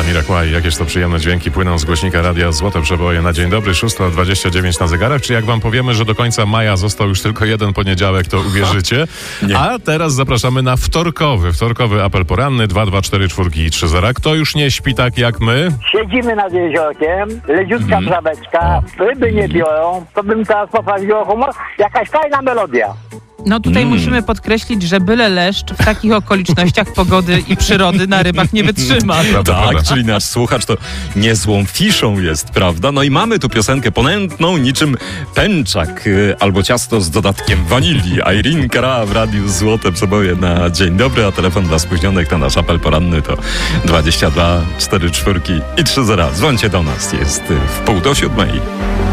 Jamiroquai, jakież to przyjemne dźwięki płyną z głośnika radia Złote Przeboje na dzień dobry, 6:29 na zegarach. Czy jak wam powiemy, że do końca maja został już tylko jeden poniedziałek, to uwierzycie? Nie. A teraz zapraszamy na wtorkowy apel poranny 224 Kto już nie śpi tak jak my? Siedzimy nad jeziorkiem, leciutka traweczka, ryby nie biorą, to bym teraz poprawił humor, jakaś fajna melodia. No tutaj musimy podkreślić, że byle leszcz w takich okolicznościach pogody i przyrody na rybach nie wytrzyma. Tak, czyli nasz słuchacz to niezłą fiszą jest, prawda? No i mamy tu piosenkę ponętną niczym pęczak albo ciasto z dodatkiem wanilii. Irene Cara w Radiu Złote Przeboje na dzień dobry, a telefon dla spóźnionych na nasz apel poranny to 22 44 i 30. Dzwońcie do nas, jest w 6:30.